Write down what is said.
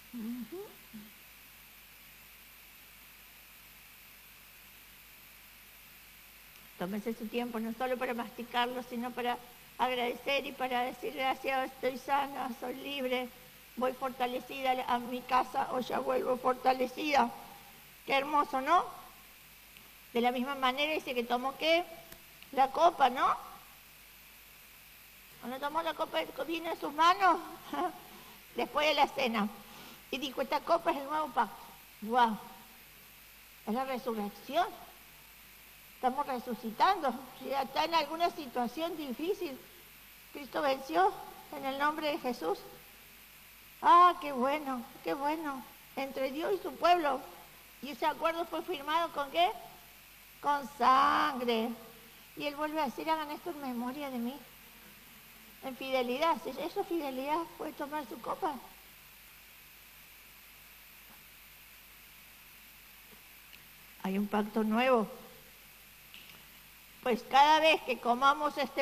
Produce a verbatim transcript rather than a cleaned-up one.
Uh-huh. Tómese su tiempo, no solo para masticarlo, sino para agradecer y para decir gracias, estoy sana, soy libre, voy fortalecida a mi casa o ya vuelvo fortalecida. Qué hermoso, ¿no? De la misma manera dice que tomó, ¿qué? La copa, ¿no? Cuando tomó la copa de vino en sus manos, después de la cena, y dijo, esta copa es el nuevo pacto. ¡Wow! Es la resurrección. Estamos resucitando. Si está en alguna situación difícil, Cristo venció en el nombre de Jesús. ¡Ah, qué bueno, qué bueno! Entre Dios y su pueblo. Y ese acuerdo fue firmado ¿con qué? Con sangre. Y Él vuelve a decir, hagan esto en memoria de mí. En fidelidad. Si eso es fidelidad, puede tomar su copa. Hay un pacto nuevo. Pues cada vez que comamos este